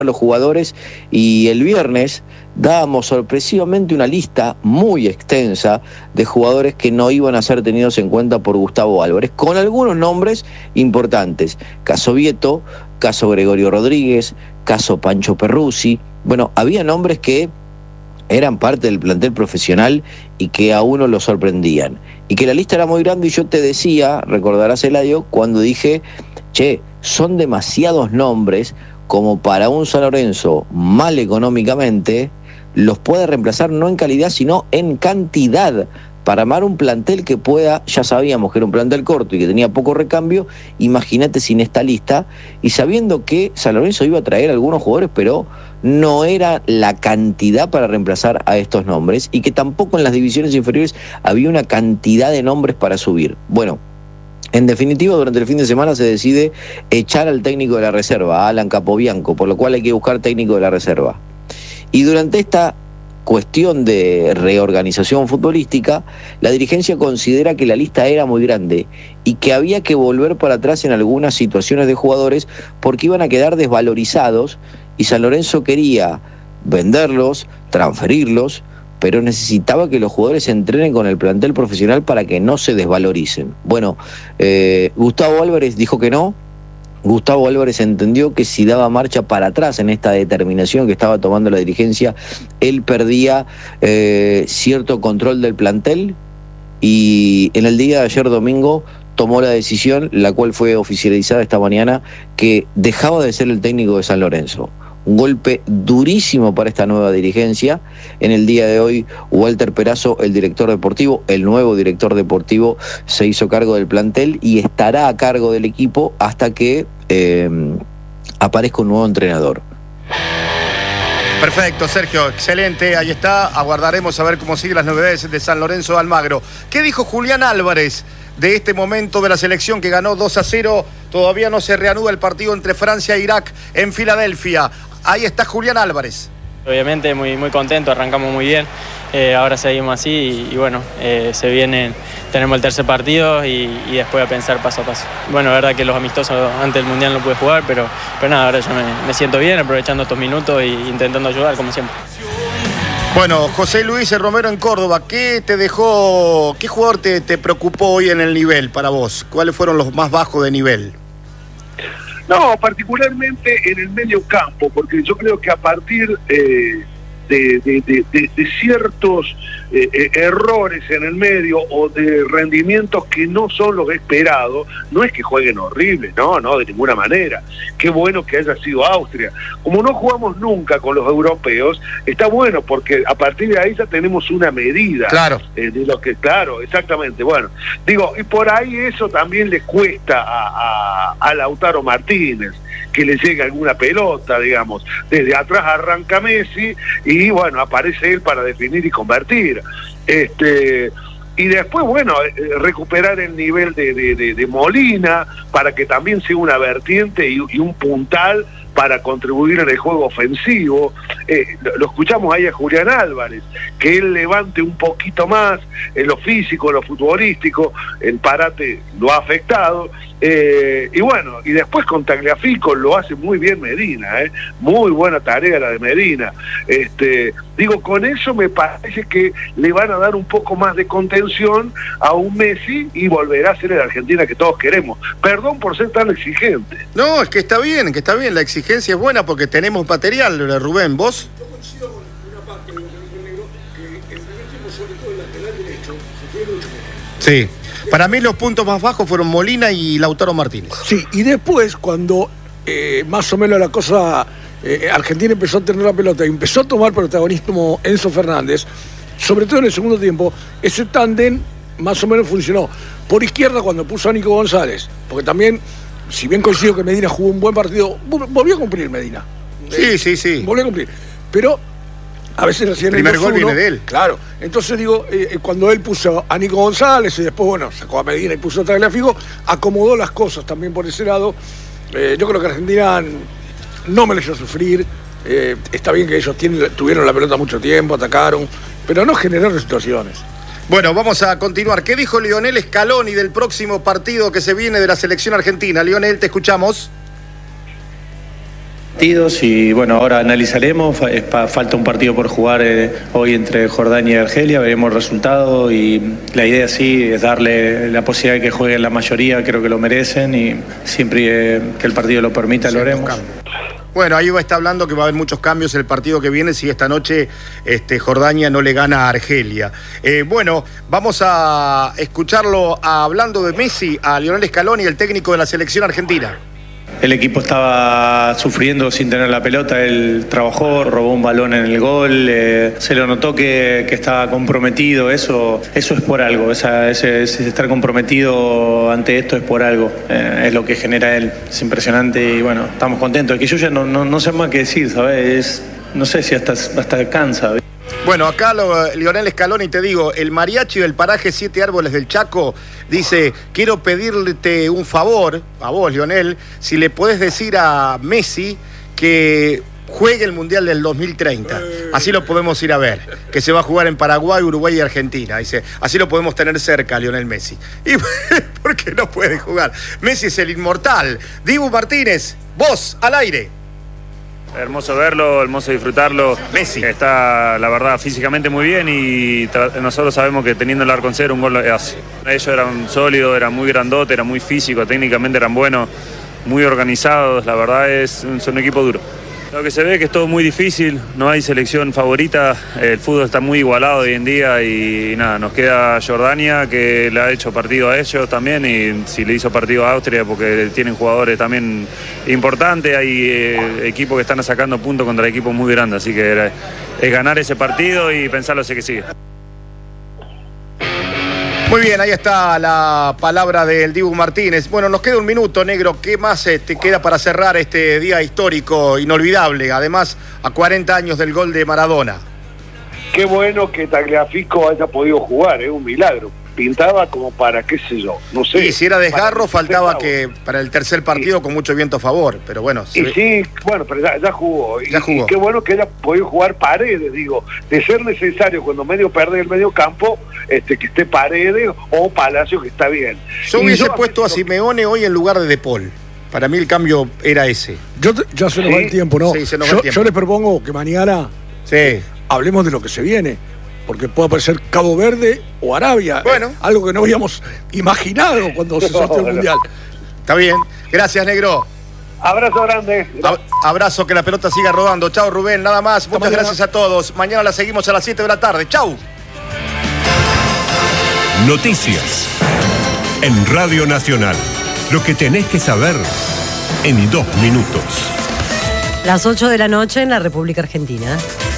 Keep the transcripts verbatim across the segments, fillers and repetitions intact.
los jugadores, y el viernes dábamos sorpresivamente una lista muy extensa de jugadores que no iban a ser tenidos en cuenta por Gustavo Álvarez, con algunos nombres importantes: caso Vieto, caso Gregorio Rodríguez, caso Pancho Perruzzi. Bueno, había nombres que eran parte del plantel profesional y que a uno lo sorprendían, y que la lista era muy grande. Y yo te decía, recordarás, Eladio, cuando dije, che, son demasiados nombres como para un San Lorenzo mal económicamente los puede reemplazar no en calidad sino en cantidad, para armar un plantel que pueda. Ya sabíamos que era un plantel corto y que tenía poco recambio, imagínate sin esta lista, y sabiendo que San Lorenzo iba a traer algunos jugadores, pero no era la cantidad para reemplazar a estos nombres, y que tampoco en las divisiones inferiores había una cantidad de nombres para subir. Bueno, en definitiva, durante el fin de semana se decide echar al técnico de la reserva, a Alan Capobianco, por lo cual hay que buscar técnico de la reserva. Y durante esta cuestión de reorganización futbolística, la dirigencia considera que la lista era muy grande y que había que volver para atrás en algunas situaciones de jugadores porque iban a quedar desvalorizados, y San Lorenzo quería venderlos, transferirlos, pero necesitaba que los jugadores se entrenen con el plantel profesional para que no se desvaloricen. Bueno, eh, Gustavo Álvarez dijo que no. Gustavo Álvarez entendió que si daba marcha para atrás en esta determinación que estaba tomando la dirigencia, él perdía eh, cierto control del plantel, y en el día de ayer domingo tomó la decisión, la cual fue oficializada esta mañana, que dejaba de ser el técnico de San Lorenzo. Un golpe durísimo para esta nueva dirigencia. En el día de hoy, Walter Perazo, el director deportivo, el nuevo director deportivo, se hizo cargo del plantel y estará a cargo del equipo hasta que eh, aparezca un nuevo entrenador. Perfecto, Sergio, excelente, ahí está. Aguardaremos a ver cómo siguen las novedades de San Lorenzo de Almagro. ¿Qué dijo Julián Álvarez de este momento de la selección que ganó dos a cero? Todavía no se reanuda el partido entre Francia e Irak en Filadelfia. Ahí está Julián Álvarez. Obviamente muy, muy contento, arrancamos muy bien, eh, ahora seguimos así y, y bueno, eh, se vienen, tenemos el tercer partido y, y después a pensar paso a paso. Bueno, la verdad que los amistosos antes del Mundial no pude jugar, pero, pero nada, ahora yo me, me siento bien, aprovechando estos minutos e intentando ayudar como siempre. Bueno, José Luis Romero en Córdoba, ¿qué te dejó, qué jugador te, te preocupó hoy en el nivel para vos? ¿Cuáles fueron los más bajos de nivel? No, particularmente en el medio campo, porque yo creo que a partir eh, de, de, de, de, de ciertos eh, eh, errores en el medio o de rendimientos que no son los esperados, no es que jueguen horrible, no, no, de ninguna manera. Qué bueno que haya sido Austria. Como no jugamos nunca con los europeos, está bueno porque a partir de ahí ya tenemos una medida. Claro. Eh, de lo que, claro, exactamente. Bueno, digo, y por ahí eso también le cuesta a, a, a Lautaro Martínez, que le llegue alguna pelota, digamos. Desde atrás arranca Messi y bueno, aparece él para definir y convertir. Este, y después, bueno, recuperar el nivel de, de, de, de Molina para que también sea una vertiente y, y un puntal para contribuir en el juego ofensivo. Eh, lo, lo escuchamos ahí a Julián Álvarez, que él levante un poquito más en lo físico, en lo futbolístico, el parate lo ha afectado. Eh, y bueno, y después con Tagliafico lo hace muy bien Medina, eh, muy buena tarea la de Medina. Este, digo, con eso me parece que le van a dar un poco más de contención a un Messi y volverá a ser la Argentina que todos queremos. Perdón por ser tan exigente. No, es que está bien, que está bien, la exigencia es buena porque tenemos material, Rubén, ¿vos? Yo coincido con una parte de lo que dijo el negro, que el primer tiempo, sobre todo el lateral derecho, se fue mucho. Sí. Para mí los puntos más bajos fueron Molina y Lautaro Martínez. Sí, y después cuando eh, más o menos la cosa, eh, Argentina empezó a tener la pelota y empezó a tomar protagonismo Enzo Fernández, sobre todo en el segundo tiempo, ese tándem más o menos funcionó. Por izquierda cuando puso a Nico González, porque también, si bien coincido que Medina jugó un buen partido, volvió a cumplir Medina. Sí, sí, sí. Volvió a cumplir. Pero a veces hacían el primer gol viene de él. Claro. Entonces digo, eh, cuando él puso a Nico González y después, bueno, sacó a Medina y puso a Tagliafico, acomodó las cosas también por ese lado. Eh, yo creo que Argentina no me leyó sufrir. Eh, está bien que ellos tienen, tuvieron la pelota mucho tiempo, atacaron, pero no generaron situaciones. Bueno, vamos a continuar. ¿Qué dijo Lionel Scaloni del próximo partido que se viene de la selección argentina? Lionel, te escuchamos. Y bueno, ahora analizaremos, falta un partido por jugar eh, hoy entre Jordania y Argelia, veremos el resultado y la idea sí es darle la posibilidad de que jueguen la mayoría, creo que lo merecen y siempre eh, que el partido lo permita lo haremos. Bueno, ahí va a estar hablando que va a haber muchos cambios el partido que viene si esta noche este, Jordania no le gana a Argelia. Eh, bueno, vamos a escucharlo a, hablando de Messi, a Lionel Scaloni, el técnico de la selección argentina. El equipo estaba sufriendo sin tener la pelota, él trabajó, robó un balón en el gol, eh, se lo notó que, que estaba comprometido, eso, eso es por algo, esa, ese, ese estar comprometido ante esto es por algo, eh, es lo que genera él, es impresionante y bueno, estamos contentos, que yo ya no, no, no sé más qué decir, ¿sabes? Es, no sé si hasta, hasta cansa. Bueno, acá lo, Lionel Scaloni, te digo, el mariachi del paraje Siete Árboles del Chaco dice, quiero pedirte un favor, a vos, Lionel, si le podés decir a Messi que juegue el Mundial del dos mil treinta. Así lo podemos ir a ver, que se va a jugar en Paraguay, Uruguay y Argentina. Dice, así lo podemos tener cerca, Lionel Messi. ¿Y por qué no puede jugar? Messi es el inmortal. Dibu Martínez, vos, al aire. Hermoso verlo, hermoso disfrutarlo. Messi. Está, la verdad, físicamente muy bien y nosotros sabemos que teniendo el arco en cero, un gol lo hace. Ellos eran sólidos, eran muy grandotes, eran muy físicos, técnicamente eran buenos, muy organizados. La verdad es un, son un equipo duro. Lo que se ve es que es todo muy difícil, no hay selección favorita, el fútbol está muy igualado hoy en día y, y nada, nos queda Jordania que le ha hecho partido a ellos también y si le hizo partido a Austria porque tienen jugadores también importantes, hay eh, equipos que están sacando puntos contra equipos muy grandes, así que era, es ganar ese partido y pensarlo así que sigue. Muy bien, ahí está la palabra del Dibu Martínez. Bueno, nos queda un minuto, negro. ¿Qué más te este, queda para cerrar este día histórico, inolvidable? Además, a cuarenta años del gol de Maradona. Qué bueno que Tagliafico haya podido jugar, es un milagro. Pintaba como para, qué sé yo, no sé. Y si era desgarro, faltaba que para el tercer partido sí. Con mucho viento a favor, pero bueno. Y ve... sí, bueno, pero ya, ya jugó. Ya y, jugó. Y qué bueno que haya podido jugar Paredes, digo, de ser necesario cuando medio pierde el medio campo, este, que esté Paredes o Palacio, que está bien. Yo y hubiese yo puesto a Simeone hoy en lugar de De Paul. Para mí el cambio era ese. Yo te, ya se nos ¿Sí? va el tiempo, ¿no? Sí, se nos yo, va el tiempo. Yo les propongo que mañana sí. hablemos de lo que se viene. Porque puede aparecer Cabo Verde o Arabia. Bueno. Eh, algo que no habíamos imaginado cuando se sorteó el Mundial. Está bien. Gracias, negro. Abrazo grande. A abrazo, que la pelota siga rodando. Chao, Rubén. Nada más. Hasta Muchas mañana. Gracias a todos. Mañana la seguimos a las siete de la tarde. Chau. Noticias en Radio Nacional. Lo que tenés que saber en dos minutos. Las ocho de la noche en la República Argentina.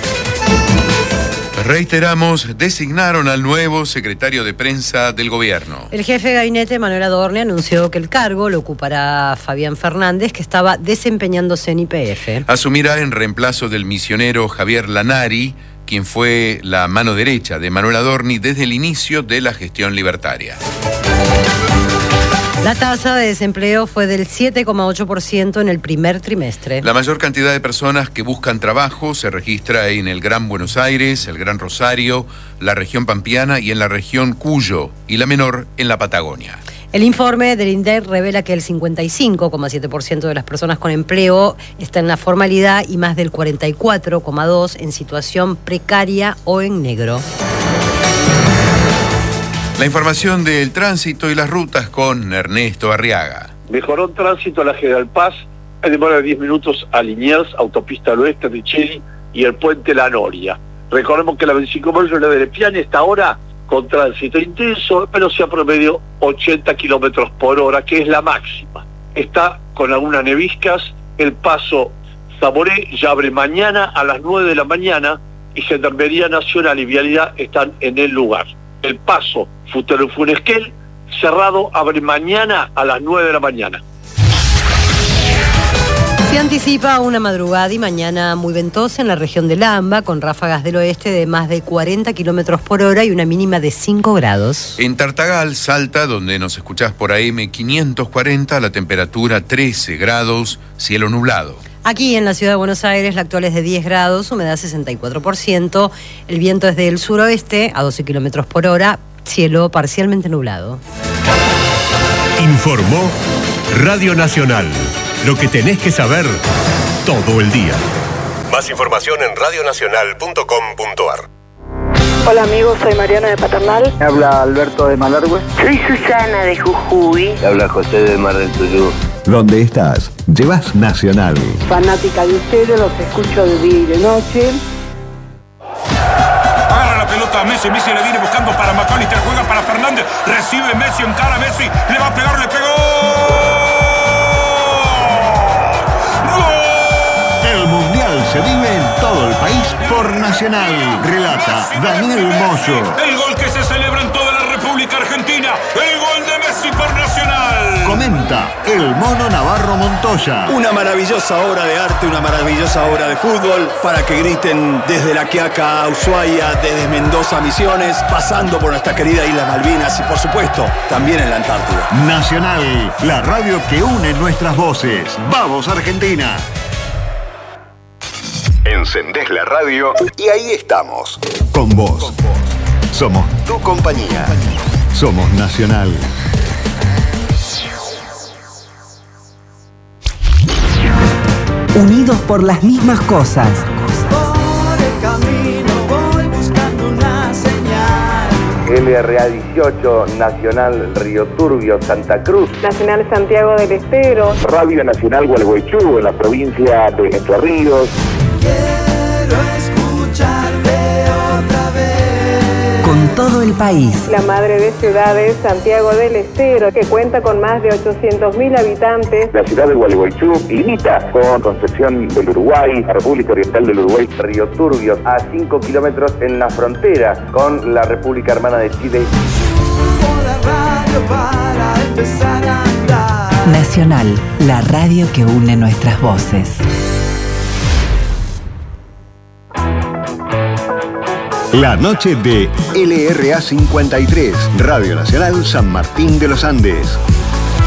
Reiteramos, designaron al nuevo secretario de prensa del gobierno. El jefe de gabinete, Manuel Adorni, anunció que el cargo lo ocupará Fabián Fernández, que estaba desempeñándose en Y P F. Asumirá en reemplazo del misionero Javier Lanari, quien fue la mano derecha de Manuel Adorni desde el inicio de la gestión libertaria. La tasa de desempleo fue del siete coma ocho por ciento en el primer trimestre. La mayor cantidad de personas que buscan trabajo se registra en el Gran Buenos Aires, el Gran Rosario, la región pampeana y en la región Cuyo, y la menor en la Patagonia. El informe del INDEC revela que el cincuenta y cinco coma siete por ciento de las personas con empleo está en la formalidad y más del cuarenta y cuatro coma dos por ciento en situación precaria o en negro. La información del tránsito y las rutas con Ernesto Arriaga. Mejoró el tránsito a la General Paz, hay demora de diez minutos a Liniers, autopista al oeste de Cheli y el puente La Noria. Recordemos que la veinticinco de mayo de Lepiane está ahora con tránsito intenso, velocidad promedio ochenta kilómetros por hora, que es la máxima. Está con algunas neviscas, el paso Zamoré ya abre mañana a las nueve de la mañana y Gendarmería Nacional y Vialidad están en el lugar. El paso Futuro Funesquel, cerrado, abre mañana a las nueve de la mañana. Se anticipa una madrugada y mañana muy ventosa en la región de Lamba, con ráfagas del oeste de más de cuarenta kilómetros por hora y una mínima de cinco grados. En Tartagal, Salta, donde nos escuchás por A M quinientos cuarenta, la temperatura trece grados, cielo nublado. Aquí en la ciudad de Buenos Aires la actual es de diez grados, humedad sesenta y cuatro por ciento, el viento es del suroeste a doce kilómetros por hora, cielo parcialmente nublado. Informó Radio Nacional. Lo que tenés que saber todo el día. Más información en radionacional punto com punto ar. Hola amigos, soy Mariana de Paternal. Habla Alberto de Malargüe. Soy Susana de Jujuy. Habla José de Mar del Tuyú. ¿Dónde estás? Llevas Nacional. Fanática de ustedes, los escucho de día y de noche. Agarra la pelota a Messi, Messi le viene buscando para McAllister, juega para Fernández, recibe Messi, encara a Messi, le va a pegar, le pegó. El Mundial se vive en todo el país por Nacional. Relata Daniel Moyo. El gol que se celebra en toda la República Argentina. El gol de Messi por Nacional. Comenta el Mono Navarro Montoya. Una maravillosa obra de arte, una maravillosa obra de fútbol para que griten desde La Quiaca a Ushuaia, desde Mendoza a Misiones, pasando por nuestra querida Isla Malvinas y por supuesto también en la Antártida. Nacional, la radio que une nuestras voces. ¡Vamos Argentina! Encendés la radio y ahí estamos. Con vos. Somos tu compañía. Somos Nacional. Unidos por las mismas cosas. Por el camino voy buscando una señal. L R A dieciocho, Nacional Río Turbio, Santa Cruz. Nacional Santiago del Estero. Radio Nacional Gualeguaychú, en la provincia de Entre Ríos. Quiero escucharte otra vez. Con todo el país. La madre de ciudades, Santiago del Estero, que cuenta con más de ochocientos mil habitantes. La ciudad de Gualeguaychú limita con Concepción del Uruguay, la República Oriental del Uruguay. Río Turbio, a cinco kilómetros en la frontera con la República Hermana de Chile. Subo la radio para empezar a andar. Nacional, la radio que une nuestras voces. La noche de L R A cincuenta y tres, Radio Nacional San Martín de los Andes.